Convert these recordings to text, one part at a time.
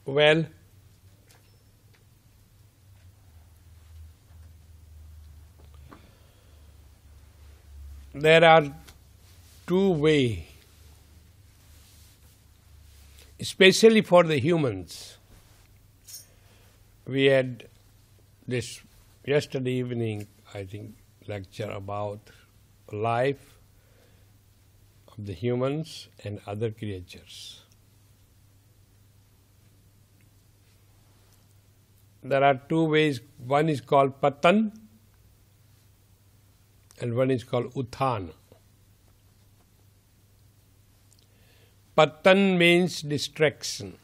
Well, there are two ways, especially for the humans. We had this yesterday evening, I think, lecture about life of the humans and other creatures. There are two ways. One is called patan and one is called utthana. Patan means distraction.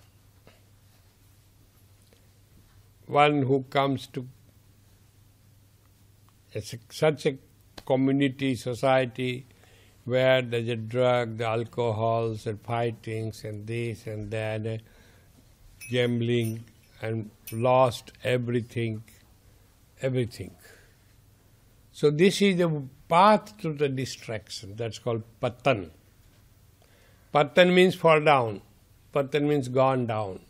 One who comes to such a community, society, where there's a drug, the alcohols and fightings and this and that, gambling, and lost everything. So this is the path to the distraction. That's called patan. Patan means fall down. Patan means gone down.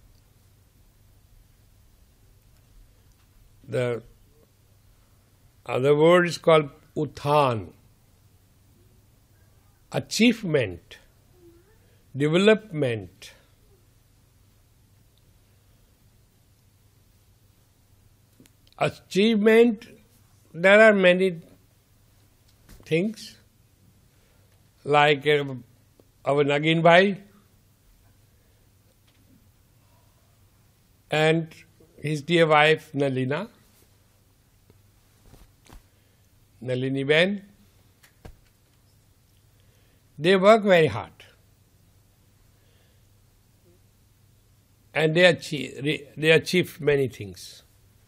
The other word is called utthana. Achievement, development. Achievement, there are many things, like our Nagin Bhai and his dear wife Nalini Ben. They work very hard and they achieve many things.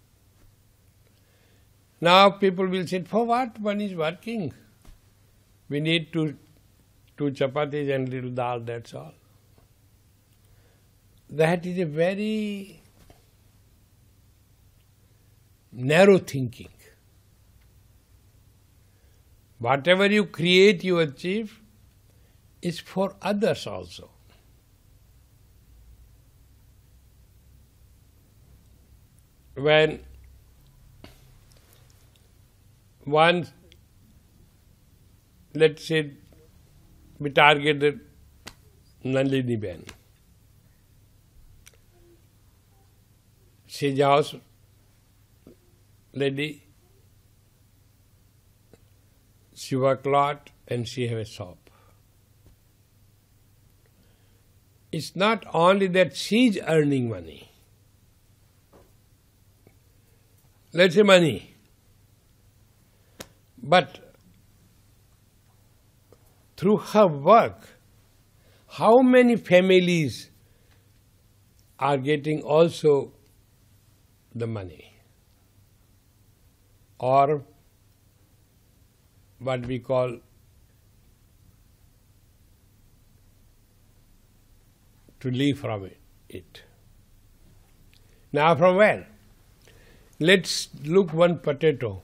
Now people will say, for what one is working? We need two chapatis and little dal, that's all. That is a very narrow thinking. Whatever you create, you achieve, is for others also. When one, let's say, we targeted Nalini Ben. She's a house lady, she works a lot and she has a shop. It's not only that she's earning money. Let's say money. But through her work, how many families are getting also the money? Or what we call to live from it. Now from where? Let's look one potato.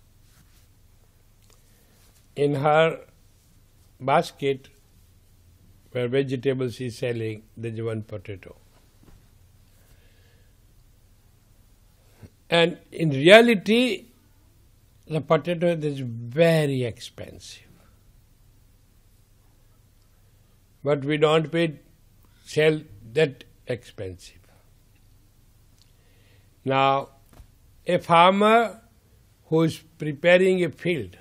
In her basket where vegetables she is selling, there's one potato. And in reality, the potato is very expensive. But we don't sell that expensive. Now, a farmer who is preparing a field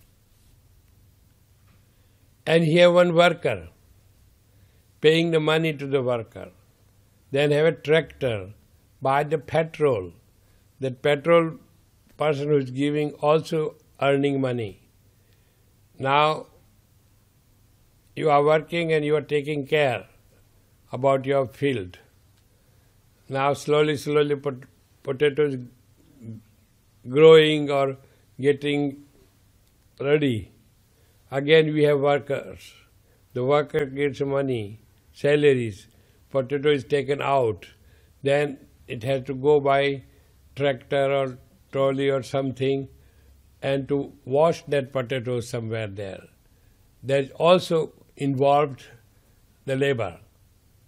and he have one worker paying the money to the worker, then have a tractor, buy the petrol, that petrol person who is giving also earning money. Now you are working and you are taking care about your field. Now slowly potatoes growing or getting ready. Again we have workers. The worker gets money, salaries, potato is taken out. Then it has to go by tractor or trolley or something and to wash that potato somewhere there. There's also involved the labor.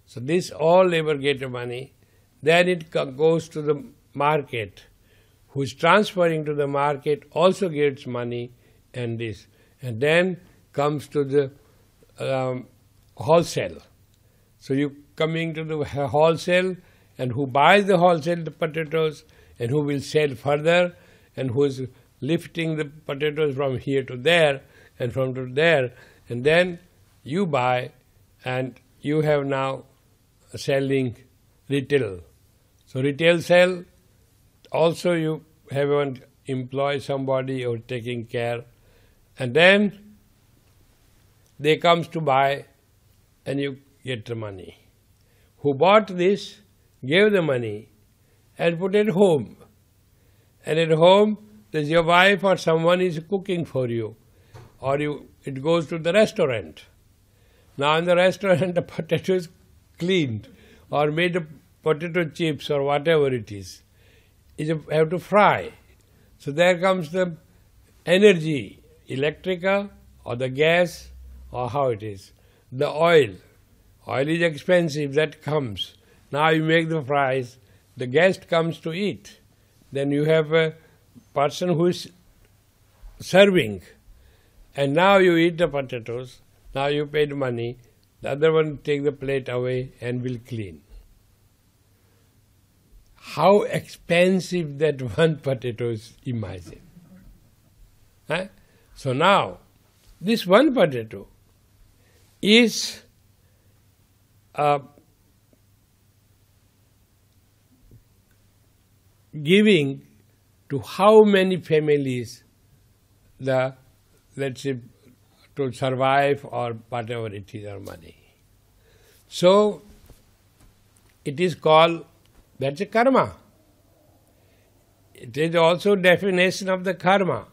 So this all labor get money. Then it goes to the market. Who is transferring to the market also gets money and this. And then comes to the wholesale. So you coming to the wholesale, and who buys the wholesale the potatoes, and who will sell further, and who is lifting the potatoes from here to there, and from to there, and then you buy, and you have now selling retail. So retail sell, also you have employ somebody or taking care, and then they comes to buy, and you get the money. Who bought this, gave the money, and put it home. And at home, there's your wife or someone is cooking for you, or it goes to the restaurant. Now in the restaurant, the potato is cleaned, or made of potato chips or whatever it is. You have to fry. So there comes the energy, electrical or the gas or how it is. The oil. Oil is expensive, that comes. Now you make the fries, the guest comes to eat. Then you have a person who is serving. And now you eat the potatoes, now you paid money, the other one take the plate away and will clean. How expensive that one potato is, imagine. Huh? So now, this one potato is giving to how many families the, let's say, to survive or whatever it is, or money. So, it is called, that's a karma. It is also definition of the karma.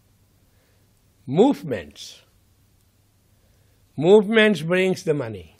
Movements. Movements brings the money.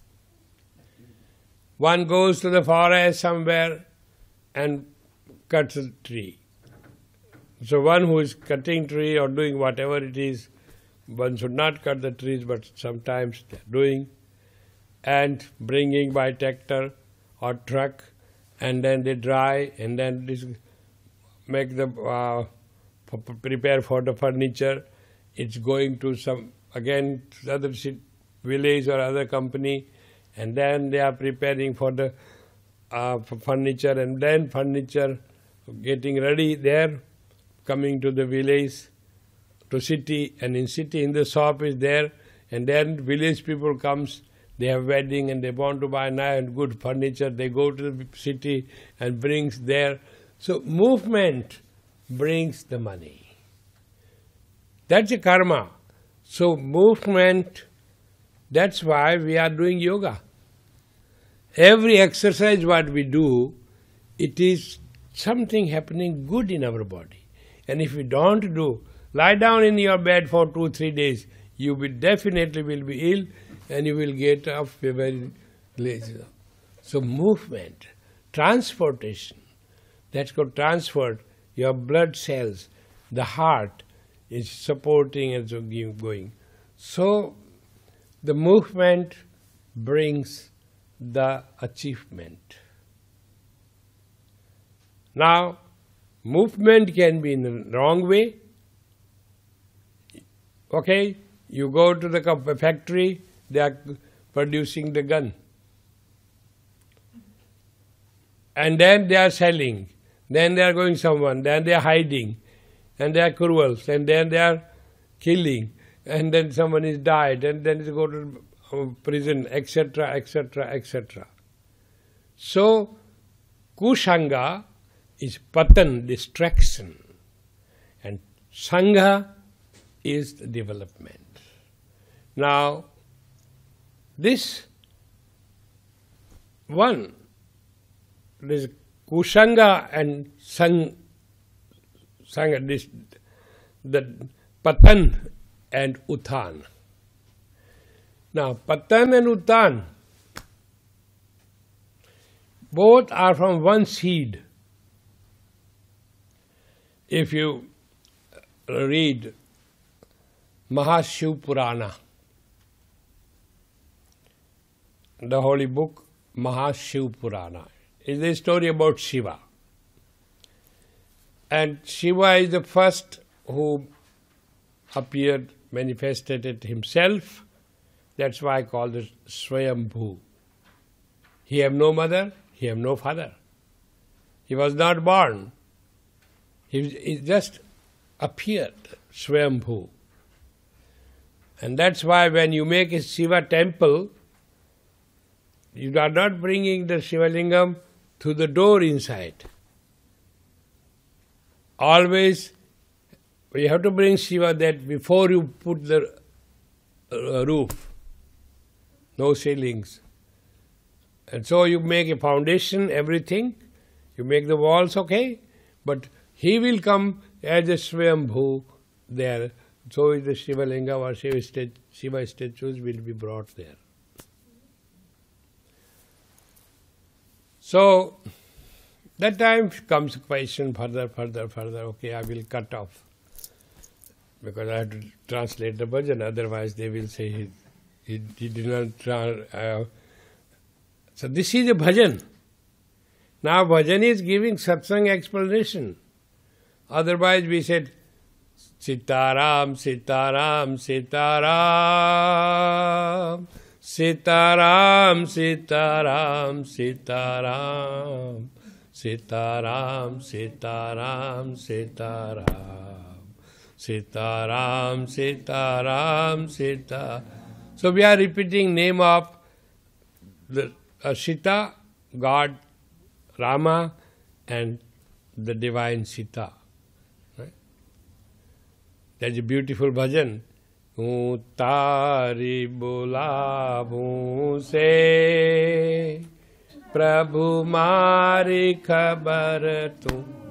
One goes to the forest somewhere and cuts a tree. So one who is cutting tree or doing whatever it is, one should not cut the trees, but sometimes they are doing, and bringing by tractor or truck, and then they dry, and then this make the prepare for the furniture. It's going to some again to other village or other company, and then they are preparing for the furniture, and then furniture getting ready there, coming to the village, to city, and in city in the shop is there, and then village people comes, they have wedding and they want to buy nice and good furniture, they go to the city and brings there. So movement brings the money. That's a karma. So movement, that's why we are doing yoga. Every exercise what we do, it is something happening good in our body. And if we don't do, lie down in your bed for 2-3 days, you will definitely will be ill, and you will get up very lazy. So movement, transportation, that's called transport, your blood cells, the heart is supporting and so going. So the movement brings the achievement. Now, movement can be in the wrong way. Okay, you go to the factory, they are producing the gun. And then they are selling. Then they are going someone. Then they are hiding. And they are cruel. And then they are killing. And then someone is died. And then they go to prison, etc., etc., etc. So, Kusanga is patan, distraction. And Sangha is the development. Now, this one, this Kusanga and Sangha, this, the Patan and Uthan. Now, Patan and Uthan, both are from one seed. If you read Mahashiv Purana, the holy book Mahashiv Purana. It's a story about Shiva. And Shiva is the first who appeared, manifested it himself. That's why I call it Swayambhu. He have no mother, he have no father. He was not born. He just appeared, Swayambhu. And that's why when you make a Shiva temple, you are not bringing the Shiva Lingam to the door inside. Always, you have to bring Shiva that before you put the roof, no ceilings. And so you make a foundation, everything, you make the walls okay, but he will come as a Swayambhu there. So the Shiva Lingam or Shiva statues will be brought there. So, that time comes a question further. Okay, I will cut off. Because I have to translate the bhajan, otherwise they will say he did not. So this is a bhajan. Now bhajan is giving satsang explanation. Otherwise we said, Sitaram, Sitaram, Sitaram, Sitaram, Sitaram, Sitaram, Sitaram, Sitaram, Sitaram, Sitaram, Sitaram, Sitaram. So we are repeating name of the Sita, God, Rama, and the divine Sita. Right? That's a beautiful bhajan. तारी बुलाऊं से प्रभु मारी खबर तू